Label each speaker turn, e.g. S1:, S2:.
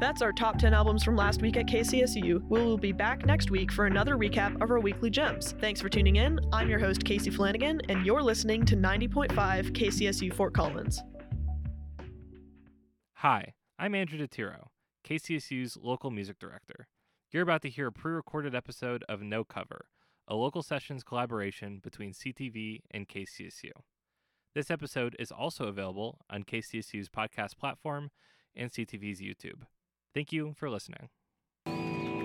S1: That's our top 10 albums from last week at KCSU. We will be back next week for another recap of our weekly gems. Thanks for tuning in. I'm your host, Casey Flanagan, and you're listening to 90.5 KCSU Fort Collins.
S2: Hi, I'm Andrew DeTiro, KCSU's local music director. You're about to hear a pre-recorded episode of No Cover, a local sessions collaboration between CTV and KCSU. This episode is also available on KCSU's podcast platform and CTV's YouTube. Thank you for listening.